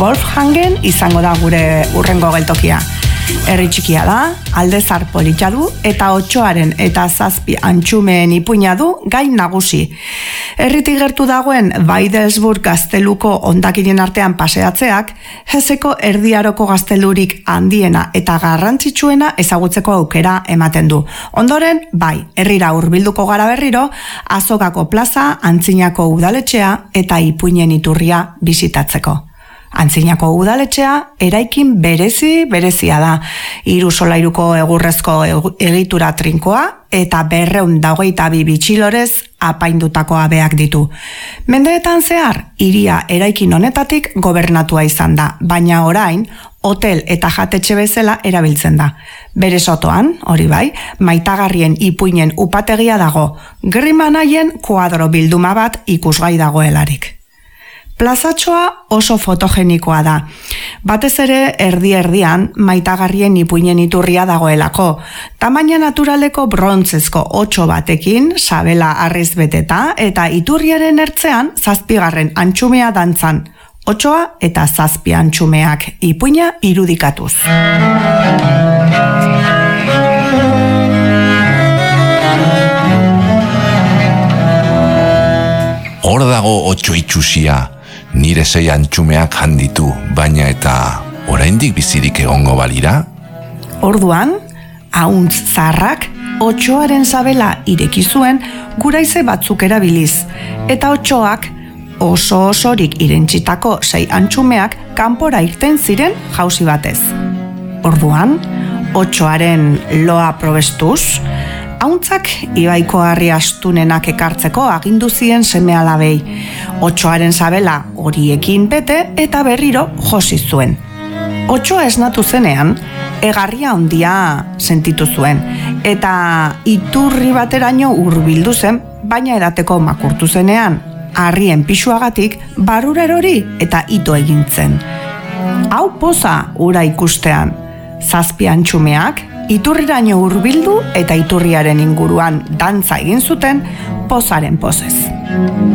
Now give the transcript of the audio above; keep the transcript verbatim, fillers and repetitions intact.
Wolfgangen izango da gure urrengo geltokia. Herri txikia da, aldezar polita du eta otsoaren eta zazpi antxumeen ipuina du gai nagusi. Herritik gertu dagoen Weidelsburg gazteluko hondakinen artean paseatzeak, Heseko erdiaroko gaztelurik handiena eta garrantzitsuena ezagutzeko aukera ematen du. Ondoren, bai, herrira hurbilduko gara berriro, Azokako plaza, Antzinako udaletxea eta ipuinen iturria bisitatzeko. Antzinako udaletxea eraikin berezi berezia da. Hiru solairuko egurrezko egitura trinkoa eta berreun dagoita bi bitxilorez apaindutako abeak ditu. Mendeetan zehar, hiria eraikin honetatik gobernatua izan da, baina orain, hotel eta jatetxe bezala erabiltzen da. Bere sotoan, hori bai, maitagarrien ipuinen upategia dago, Grimanaien kuadro bilduma bat ikusgai dagoelarik. Plazatxoa oso fotogenikoa da. Batez ere erdi-erdian maitagarrien ipuinen iturria dagoelako. Tamaina naturaleko brontzezko otso batekin, sabela harriz beteta, eta iturriaren ertzean zazpigarren antxumea dantzan. Otsoa eta zazpi antxumeak ipuina irudikatuz. Hor dago otso itxusia. Nire sei antxumeak handitu, baina eta oraindik bizirik egongo balira? Orduan, ahuntz zaharrak otsoaren sabela ireki zuen guraize batzuk erabiliz, eta otsoak oso osorik irentsitako sei antxumeak kanpora irten ziren jauzi batez. Orduan, otsoaren loa probestuz, ahuntzak ibaiko harri astunenak ekartzeko agindu zien seme-alabei. Otsoaren sabela horiekin bete eta berriro josi zuen. Otsoa esnatu zenean, egarria handia sentitu zuen, eta iturri bateraino hurbildu zen, baina edateko makurtu zenean, harrien pisuagatik barrura erori eta ito egin zen. Hau poza ura ikustean, zazpi antxumeak iturriraino hurbildu eta iturriaren inguruan dantza egin zuten pozaren pozez.